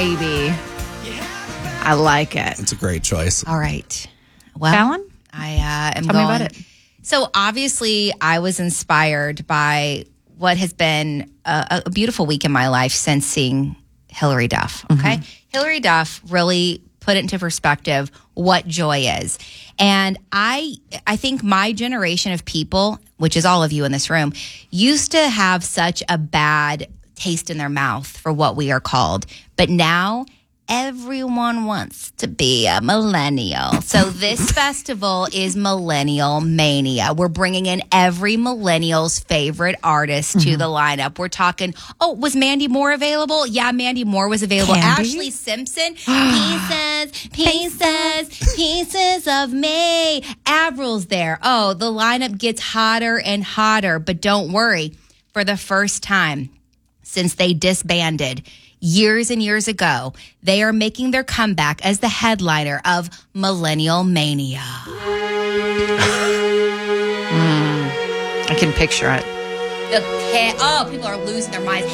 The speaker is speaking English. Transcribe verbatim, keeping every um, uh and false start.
baby. I like it. It's a great choice. All right. Well, Fallon? I uh, am Tell going. me about it. So obviously, I was inspired by what has been a, a beautiful week in my life since seeing Hillary Duff. Okay, mm-hmm. Hillary Duff really put it into perspective what joy is, and I I think my generation of people, which is all of you in this room, used to have such a bad taste in their mouth for what we are called, but now everyone wants to be a millennial. So this festival is Millennial Mania. We're bringing in every millennial's favorite artist mm-hmm. to the lineup. We're talking, oh, was Mandy Moore available? Yeah, Mandy Moore was available. Candy? Ashley Simpson, Pieces, Pieces, Pieces of Me. Avril's there. Oh, the lineup gets hotter and hotter. But don't worry, for the first time since they disbanded years and years ago, they are making their comeback as the headliner of Millennial Mania. mm, I can picture it. Okay. Oh, people are losing their minds.